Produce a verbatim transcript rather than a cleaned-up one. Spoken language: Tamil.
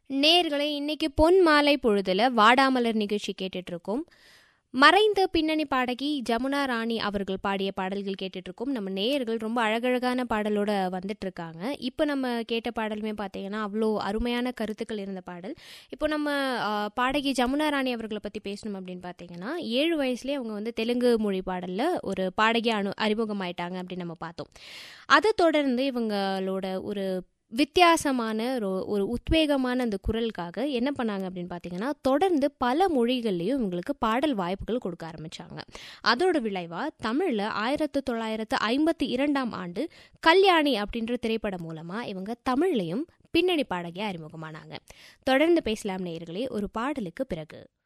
நேயர்களே, இன்னைக்கு பொன் மாலை பொழுதுல வாடாமலர் நிகழ்ச்சி கேட்டுட்டு இருக்கோம். மறைந்த பின்னணி பாடகி ஜமுனா ராணி அவர்கள் பாடிய பாடல்கள் கேட்டுட்டு இருக்கோம். நம்ம நேயர்கள் ரொம்ப அழகழகான பாடலோட வந்துட்டு இருக்காங்க. இப்போ நம்ம கேட்ட பாடலுமே பார்த்தீங்கன்னா அவ்வளோ அருமையான கருத்துக்கள் இருந்த பாடல். இப்போ நம்ம ஆஹ், பாடகி ஜமுனா ராணி அவர்களை பற்றி பேசணும் அப்படின்னு பார்த்தீங்கன்னா, ஏழு வயசுலேயே அவங்க வந்து தெலுங்கு மொழி பாடலில் ஒரு பாடகி அனு அறிமுகமாயிட்டாங்க அப்படின்னு நம்ம பார்த்தோம். அதை தொடர்ந்து இவங்களோட ஒரு வித்தியாசமான ஒரு ஒரு உத்வேகமான அந்த குரலுக்காக என்ன பண்ணாங்க அப்படின்னு பார்த்தீங்கன்னா, தொடர்ந்து பல மொழிகள்லையும் இவங்களுக்கு பாடல் வாய்ப்புகள் கொடுக்க ஆரம்பிச்சாங்க. அதோட விளைவாக தமிழில் ஆயிரத்து தொள்ளாயிரத்து ஐம்பத்தி இரண்டாம் ஆண்டு கல்யாணி அப்படின்ற திரைப்படம் மூலமாக இவங்க தமிழ்லையும் பின்னணி பாடகியாக அறிமுகமானாங்க. தொடர்ந்து பேசலாம் நேயர்களே, ஒரு பாடலுக்கு பிறகு.